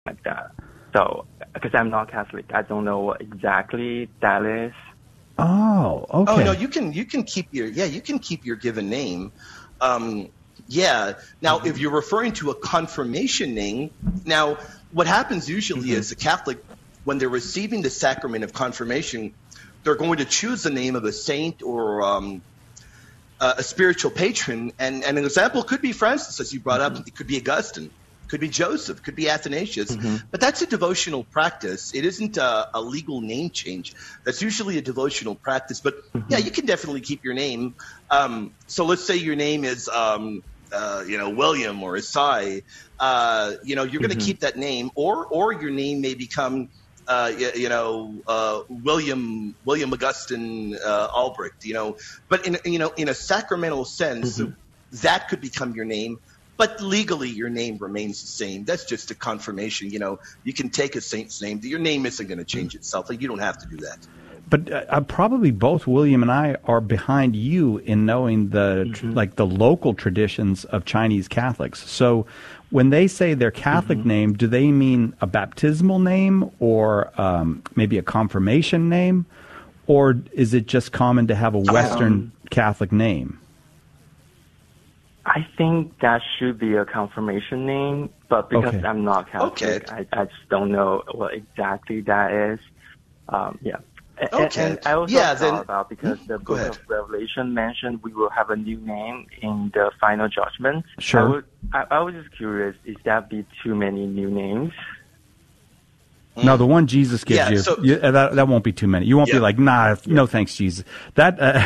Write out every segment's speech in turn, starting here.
like that. So, because I'm not Catholic, I don't know what exactly that is. Oh, okay. Oh no, you can keep your given name. Now, if you're referring to a confirmation name, now what happens usually is the Catholic, when they're receiving the sacrament of confirmation, they're going to choose the name of a saint or a spiritual patron, and an example could be Francis, as you brought up. It could be Augustine, could be Joseph, could be Athanasius. But that's a devotional practice. It isn't a legal name change. That's usually a devotional practice. But yeah, you can definitely keep your name. So let's say your name is William or Isai. You're going to keep that name, or your name may become William Augustine Albrecht. But in a sacramental sense, that could become your name. But legally, your name remains the same. That's just a confirmation. You can take a saint's name. Your name isn't going to change itself. You don't have to do that. But probably both William and I are behind you in knowing the local traditions of Chinese Catholics. So when they say their Catholic name, do they mean a baptismal name or maybe a confirmation name? Or is it just common to have a Western Catholic name? I think that should be a confirmation name, but because I'm not Catholic, I just don't know what exactly that is. And I also thought about, because the book of Revelation mentioned we will have a new name in the final judgment. Sure. I was just curious, is that be too many new names? No, the one Jesus gives that won't be too many. You won't be like, no thanks, Jesus. There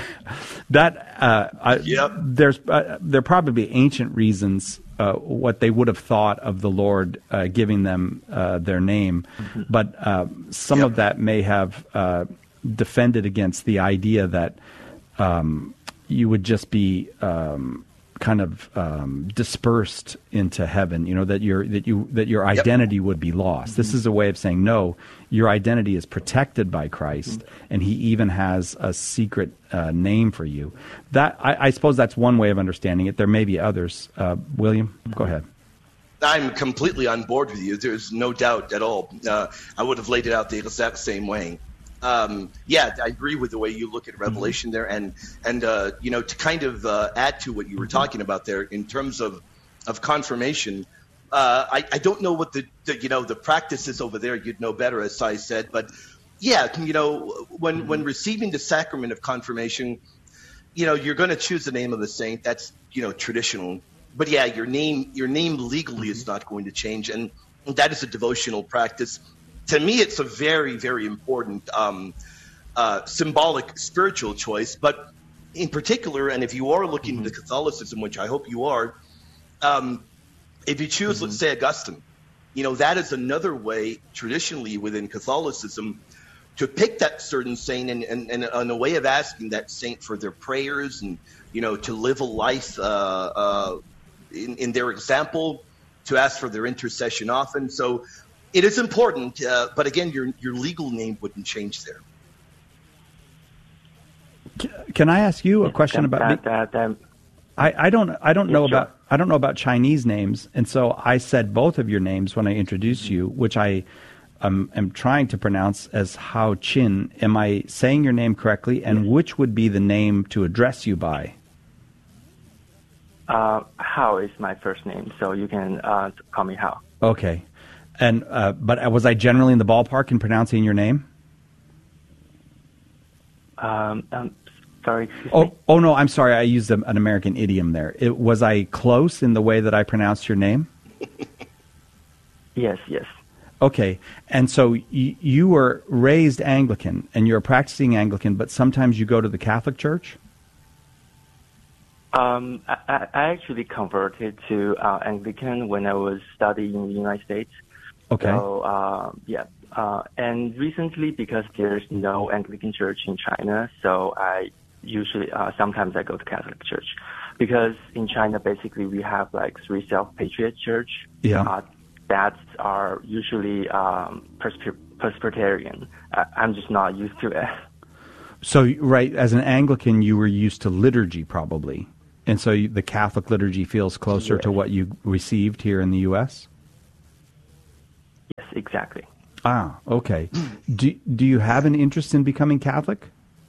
probably ancient reasons what they would have thought of the Lord giving them their name, but some of that may have defended against the idea that you would just be kind of dispersed into heaven, that your identity would be lost. This is a way of saying, no, your identity is protected by Christ, and he even has a secret name for you. That I suppose that's one way of understanding it. There may be others. William, go ahead. I'm completely on board with you. There's no doubt at all. I would have laid it out the exact same way. I agree with the way you look at Revelation there, and to kind of add to what you were talking about there in terms of confirmation. I don't know what the practice is over there. You'd know better, as I said, but when receiving the sacrament of confirmation, you're going to choose the name of a saint. That's traditional, but your name legally is not going to change, and that is a devotional practice. To me, it's a very, very important symbolic spiritual choice. But in particular, and if you are looking into Catholicism, which I hope you are, if you choose, let's say, Augustine, that is another way traditionally within Catholicism to pick that certain saint and a way of asking that saint for their prayers and, to live a life in their example, to ask for their intercession often. So it is important, but again, your legal name wouldn't change there. Can I ask you a question about that? I don't know about Chinese names, and so I said both of your names when I introduced you, which I am trying to pronounce as Hao Qin. Am I saying your name correctly? And which would be the name to address you by? Hao is my first name, so you can call me Hao. Okay. And but was I generally in the ballpark in pronouncing your name? Sorry. Oh no, I'm sorry. I used an American idiom there. Was I close in the way that I pronounced your name? Yes. Okay. And so you were raised Anglican, and you're a practicing Anglican, but sometimes you go to the Catholic Church? I actually converted to Anglican when I was studying in the United States. Okay. So, and recently, because there's no Anglican church in China, so I usually, sometimes I go to Catholic church. Because in China, basically, we have like 3 self-patriot church. Yeah. That are usually Presbyterian. I'm just not used to it. So, right, as an Anglican, you were used to liturgy, probably. And so the Catholic liturgy feels closer to what you received here in the U.S.? exactly. Ah, okay. Do you have an interest in becoming Catholic?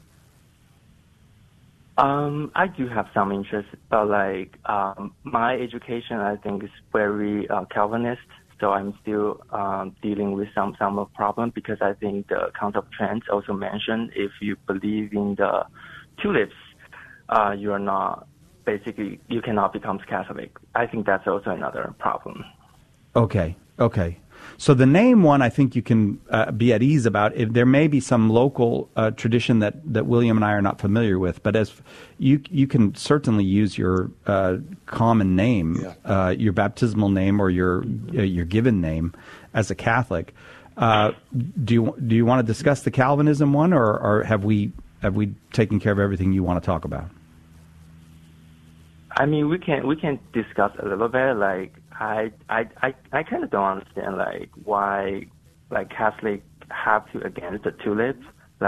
I do have some interest, but my education, I think, is very Calvinist. So I'm still dealing with some problem, because I think the Council of Trent also mentioned if you believe in the tulips, you are not, basically, you cannot become Catholic. I think that's also another problem. Okay. So the name one, I think you can be at ease about. If there may be some local tradition that William and I are not familiar with, but as you can certainly use your common name, your baptismal name, or your given name as a Catholic. Do you want to discuss the Calvinism one, or have we taken care of everything you want to talk about? I mean, we can discuss a little bit. I kind of don't understand why Catholic have to against the tulip.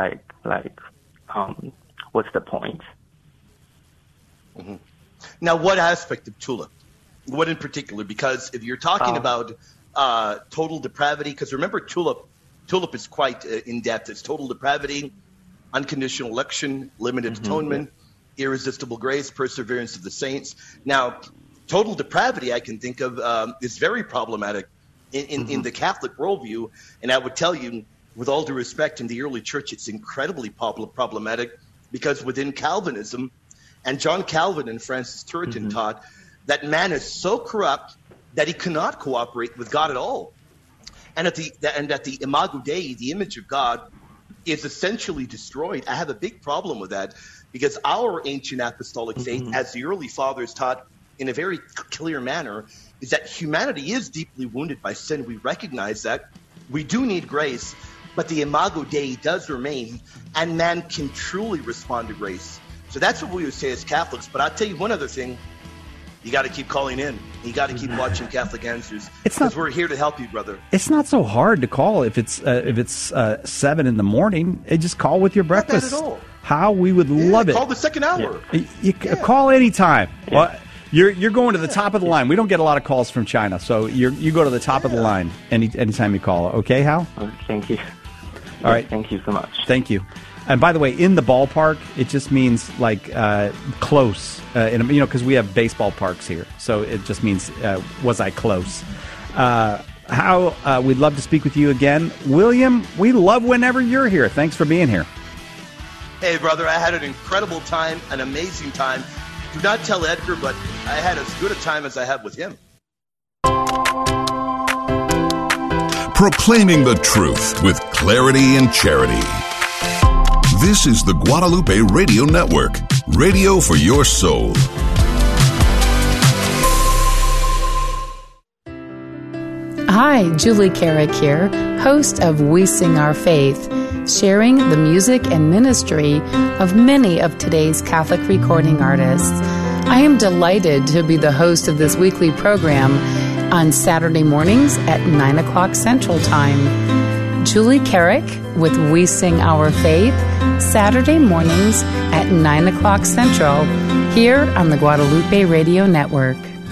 What's the point? Mm-hmm. Now, what aspect of tulip? What in particular? Because if you're talking about total depravity, because remember tulip is quite in depth. It's total depravity, unconditional election, limited atonement, irresistible grace, perseverance of the saints. Now, total depravity, I can think of, is very problematic in the Catholic worldview. And I would tell you, with all due respect, in the early church, it's incredibly problematic, because within Calvinism, and John Calvin and Francis Turretin taught that man is so corrupt that he cannot cooperate with God at all. And that the imago Dei, the image of God, is essentially destroyed. I have a big problem with that, because our ancient apostolic faith, as the early fathers taught in a very clear manner, is that humanity is deeply wounded by sin. We recognize that. We do need grace, but the imago Dei does remain, and man can truly respond to grace. So that's what we would say as Catholics. But I'll tell you one other thing. You got to keep calling in. You got to keep watching Catholic Answers, because we're here to help you, brother. It's not so hard to call if it's 7 in the morning. Just call with your breakfast. Not bad at all. How we would love it. Call the second hour. You call anytime. Yeah. Well, you're going to the top of the line. We don't get a lot of calls from China, so you go to the top of the line anytime you call. Okay, Hal? Thank you. All right. Thank you so much. Thank you. And by the way, in the ballpark, it just means close. Because we have baseball parks here, so it just means was I close? Hal, we'd love to speak with you again. William, we love whenever you're here. Thanks for being here. Hey, brother, I had an incredible time, an amazing time. Do not tell Edgar, but I had as good a time as I had with him. Proclaiming the truth with clarity and charity. This is the Guadalupe Radio Network, radio for your soul. Hi, Julie Carrick here, host of We Sing Our Faith, sharing the music and ministry of many of today's Catholic recording artists. I am delighted to be the host of this weekly program on Saturday mornings at 9 o'clock Central Time. Julie Carrick with We Sing Our Faith, Saturday mornings at 9 o'clock Central, here on the Guadalupe Radio Network.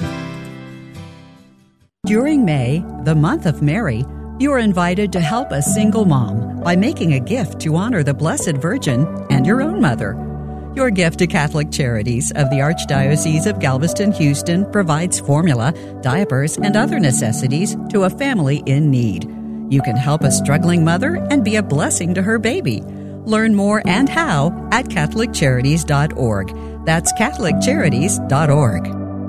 During May, the month of Mary, you are invited to help a single mom by making a gift to honor the Blessed Virgin and your own mother. Your gift to Catholic Charities of the Archdiocese of Galveston-Houston provides formula, diapers, and other necessities to a family in need. You can help a struggling mother and be a blessing to her baby. Learn more and how at CatholicCharities.org. That's CatholicCharities.org.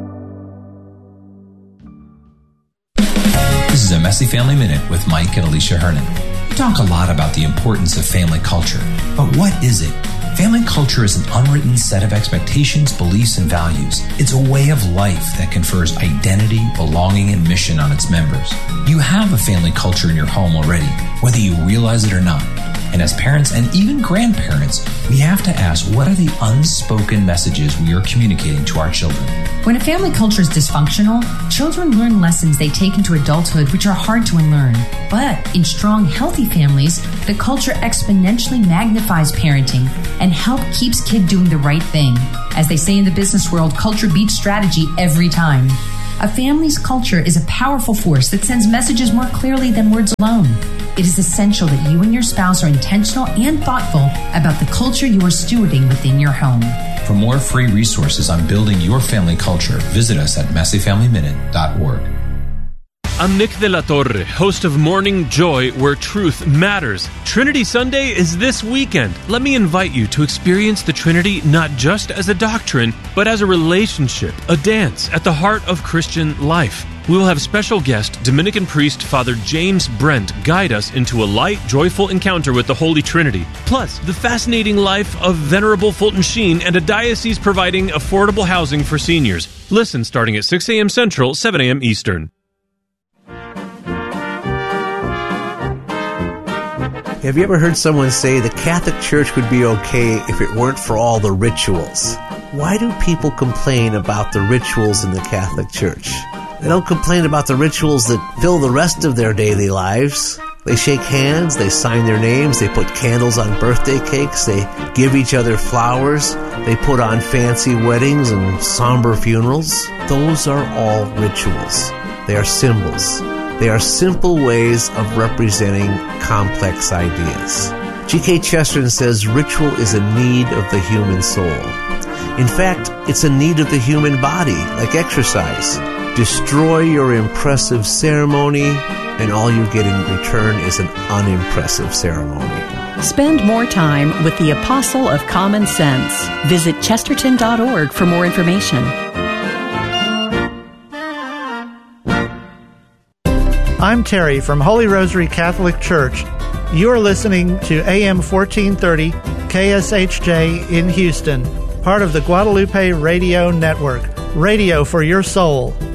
This is a Messy Family Minute with Mike and Alicia Hernan. We talk a lot about the importance of family culture, but what is it? Family culture is an unwritten set of expectations, beliefs, and values. It's a way of life that confers identity, belonging, and mission on its members. You have a family culture in your home already, whether you realize it or not. And as parents and even grandparents, we have to ask, what are the unspoken messages we are communicating to our children? When a family culture is dysfunctional, children learn lessons they take into adulthood which are hard to unlearn. But in strong, healthy families, the culture exponentially magnifies parenting and help keeps kid doing the right thing. As they say in the business world, culture beats strategy every time. A family's culture is a powerful force that sends messages more clearly than words alone. It is essential that you and your spouse are intentional and thoughtful about the culture you are stewarding within your home. For more free resources on building your family culture, visit us at messifamilyminute.org. I'm Nick De La Torre, host of Morning Joy, where truth matters. Trinity Sunday is this weekend. Let me invite you to experience the Trinity not just as a doctrine, but as a relationship, a dance at the heart of Christian life. We will have special guest, Dominican priest Father James Brent, guide us into a light, joyful encounter with the Holy Trinity. Plus, the fascinating life of Venerable Fulton Sheen and a diocese providing affordable housing for seniors. Listen starting at 6 a.m. Central, 7 a.m. Eastern. Have you ever heard someone say the Catholic Church would be okay if it weren't for all the rituals? Why do people complain about the rituals in the Catholic Church? They don't complain about the rituals that fill the rest of their daily lives. They shake hands, they sign their names, they put candles on birthday cakes, they give each other flowers, they put on fancy weddings and somber funerals. Those are all rituals. They are symbols. They are simple ways of representing complex ideas. G.K. Chesterton says ritual is a need of the human soul. In fact, it's a need of the human body, like exercise. Destroy your impressive ceremony, and all you get in return is an unimpressive ceremony. Spend more time with the Apostle of Common Sense. Visit chesterton.org for more information. I'm Terry from Holy Rosary Catholic Church. You're listening to AM 1430 KSHJ in Houston, part of the Guadalupe Radio Network. Radio for your soul.